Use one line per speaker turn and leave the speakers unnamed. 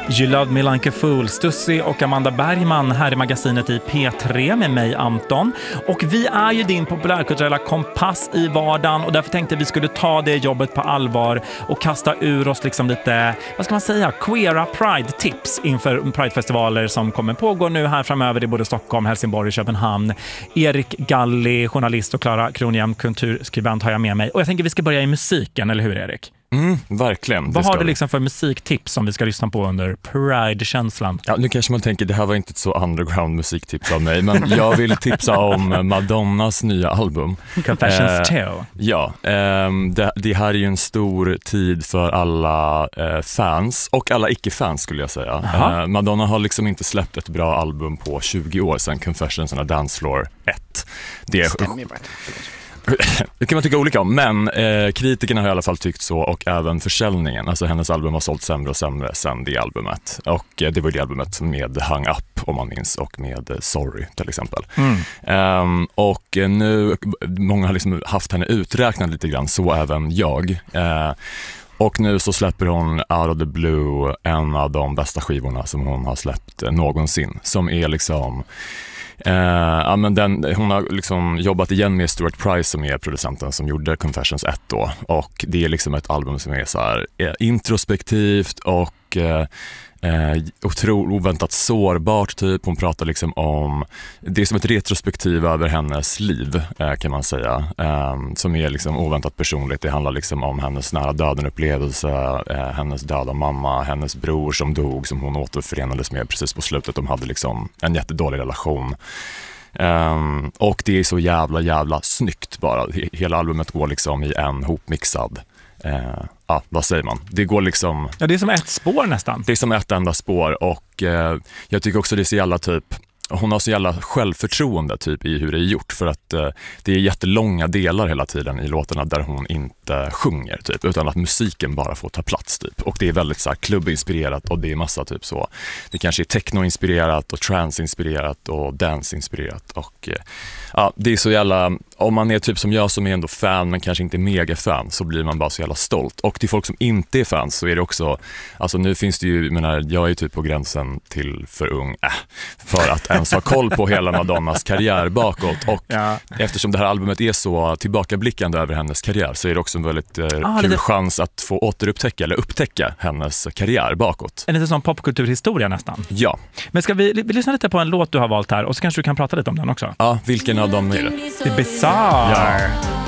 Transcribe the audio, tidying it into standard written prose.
You Love Me Like a Fool, Stussy och Amanda Bergman här i magasinet i P3 med mig Anton. Och vi är ju din populärkulturella kompass i vardagen och därför tänkte vi skulle ta det jobbet på allvar och kasta ur oss liksom lite, vad ska man säga, queera Pride-tips inför Pride-festivaler som kommer pågå nu här framöver i både Stockholm, Helsingborg och Köpenhamn. Erik Galli, journalist och Klara Kronhjem, kulturskribent har jag med mig. Och jag tänker vi ska börja i musiken, eller hur Erik?
Verkligen.
Vad har du liksom för musiktips som vi ska lyssna på under Pride-känslan?
Ja, nu kanske man tänker, det här var inte ett så underground musiktips av mig, men jag vill tipsa om Madonnas nya album.
Confessions 2.
Ja, det här är ju en stor tid för alla fans och alla icke-fans skulle jag säga. Madonna har liksom inte släppt ett bra album på 20 år sedan Confessions on a Dance Floor 1. Det kan man tycka olika om, men kritikerna har i alla fall tyckt så och även försäljningen. Alltså hennes album har sålt sämre och sämre sedan det albumet. Och det var det albumet med Hang Up om man minns och med Sorry till exempel. Och nu, många har liksom haft henne uträknad lite grann, så även jag. Och nu så släpper hon Out of the Blue, en av de bästa skivorna som hon har släppt någonsin. Som är liksom... hon har liksom jobbat igen med Stuart Price som är producenten som gjorde Confessions 1 då, och det är liksom ett album som är så här introspektivt och otroligt oväntat sårbart typ. Hon pratar liksom om, det är som ett retrospektiv över hennes liv kan man säga, som är liksom oväntat personligt. Det handlar liksom om hennes nära döden upplevelse, hennes döda mamma, hennes bror som dog, som hon återförenades med precis på slutet. De hade liksom en jättedålig relation. Och det är så jävla snyggt bara. Hela albumet går liksom i en hopmixad vad säger man? Det går liksom... Ja,
det är som ett spår nästan.
Det är som ett enda spår och jag tycker också det är så jävla typ... Hon har så jävla självförtroende typ i hur det är gjort, för att det är jättelånga delar hela tiden i låtarna där hon inte sjunger typ, utan att musiken bara får ta plats typ. Och det är väldigt så här klubbinspirerat och det är massa typ så. Det kanske är techno-inspirerat och trance-inspirerat och dance-inspirerat och det är så jävla... Om man är typ som jag som är ändå fan men kanske inte mega-fan, så blir man bara så jävla stolt. Och till folk som inte är fans så är det också... Alltså nu finns det ju... Jag är ju typ på gränsen till för ung för att ens ha koll på hela Madonnas karriär bakåt. Och eftersom det här albumet är så tillbakablickande över hennes karriär, så är det också en väldigt kul chans att få återupptäcka eller upptäcka hennes karriär bakåt. En lite sån popkulturhistoria nästan. Ja. Men ska vi lyssna lite på en låt du har valt här, och så kanske du kan prata lite om den också. Ja, vilken av dem är det? Det är Bizarre. Ja.